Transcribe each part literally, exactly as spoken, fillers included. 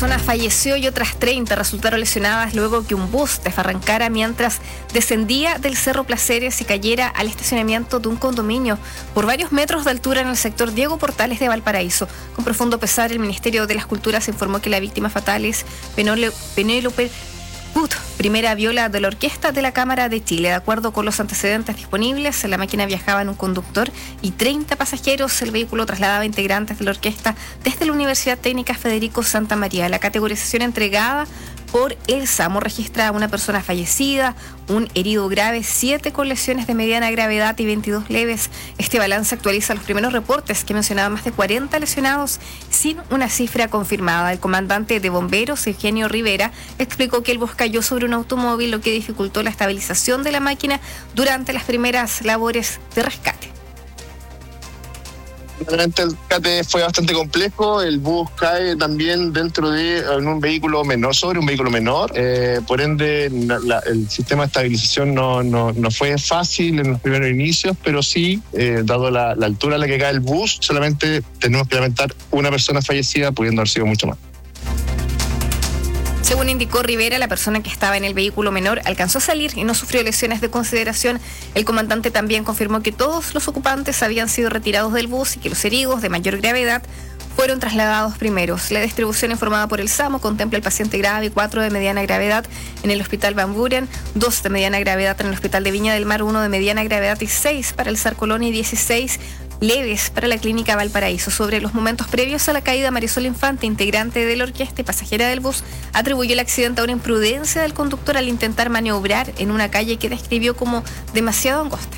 Una falleció y otras treinta resultaron lesionadas luego que un bus desbarrancara mientras descendía del Cerro Placeres y cayera al estacionamiento de un condominio por varios metros de altura en el sector Diego Portales de Valparaíso. Con profundo pesar, el Ministerio de las Culturas informó que la víctima fatal es Penélope Put, primera viola de la Orquesta de la Cámara de Chile. De acuerdo con los antecedentes disponibles, la máquina viajaba en un conductor y treinta pasajeros. El vehículo trasladaba integrantes de la orquesta desde la Universidad Técnica Federico Santa María. La categorización entregada por el SAMU registra a una persona fallecida, un herido grave, siete con lesiones de mediana gravedad y veintidós leves. Este balance actualiza los primeros reportes que mencionaban más de cuarenta lesionados sin una cifra confirmada. El comandante de bomberos, Eugenio Rivera, explicó que el bus cayó sobre un automóvil, lo que dificultó la estabilización de la máquina durante las primeras labores de rescate. Realmente el rescate fue bastante complejo. El bus cae también dentro de en un vehículo menor, sobre un vehículo menor. Eh, por ende, la, el sistema de estabilización no, no, no fue fácil en los primeros inicios, pero sí, eh, dado la, la altura a la que cae el bus, solamente tenemos que lamentar una persona fallecida, pudiendo haber sido mucho más. Según indicó Rivera, la persona que estaba en el vehículo menor alcanzó a salir y no sufrió lesiones de consideración. El comandante también confirmó que todos los ocupantes habían sido retirados del bus y que los heridos de mayor gravedad fueron trasladados primeros. La distribución informada por el SAMU contempla el paciente grave y cuatro de mediana gravedad en el Hospital Van Buren, dos de mediana gravedad en el Hospital de Viña del Mar, uno de mediana gravedad y seis para el SAR Colón y dieciséis leves para la Clínica Valparaíso. Sobre los momentos previos a la caída, Marisol Infante, integrante de la orquesta y pasajera del bus, atribuyó el accidente a una imprudencia del conductor al intentar maniobrar en una calle que describió como demasiado angosta.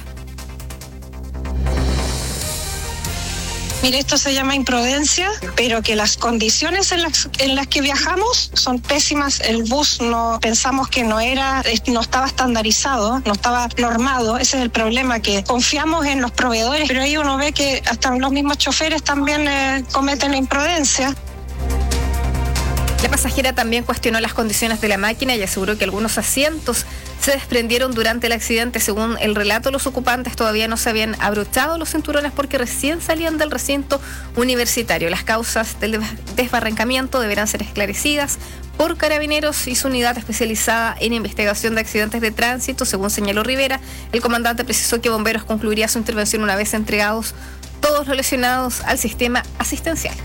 Mire, esto se llama imprudencia, pero que las condiciones en las, en las que viajamos son pésimas. El bus no pensamos que no era, no estaba estandarizado, no estaba normado. Ese es el problema, que confiamos en los proveedores, pero ahí uno ve que hasta los mismos choferes también eh, cometen la imprudencia. La pasajera también cuestionó las condiciones de la máquina y aseguró que algunos asientos se desprendieron durante el accidente. Según el relato, los ocupantes todavía no se habían abrochado los cinturones porque recién salían del recinto universitario. Las causas del desbarrancamiento deberán ser esclarecidas por Carabineros y su unidad especializada en investigación de accidentes de tránsito. Según señaló Rivera, el comandante precisó que Bomberos concluiría su intervención una vez entregados todos los lesionados al sistema asistencial.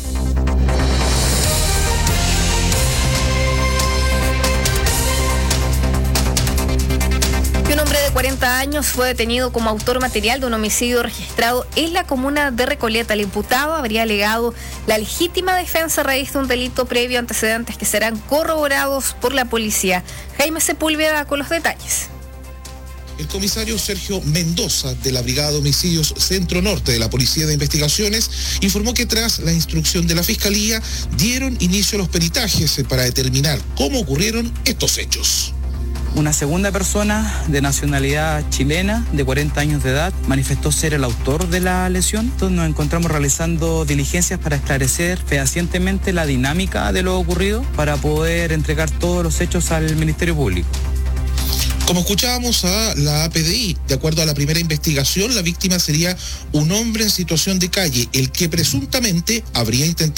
Un hombre de cuarenta años fue detenido como autor material de un homicidio registrado en la comuna de Recoleta. El imputado habría alegado la legítima defensa a raíz de un delito previo, antecedentes que serán corroborados por la policía. Jaime Sepúlveda con los detalles. El comisario Sergio Mendoza, de la Brigada de Homicidios Centro Norte de la Policía de Investigaciones, informó que tras la instrucción de la Fiscalía dieron inicio a los peritajes para determinar cómo ocurrieron estos hechos. Una segunda persona de nacionalidad chilena, de cuarenta años de edad, manifestó ser el autor de la lesión. Entonces nos encontramos realizando diligencias para esclarecer fehacientemente la dinámica de lo ocurrido para poder entregar todos los hechos al Ministerio Público. Como escuchábamos a la P D I, de acuerdo a la primera investigación, la víctima sería un hombre en situación de calle, el que presuntamente habría intentado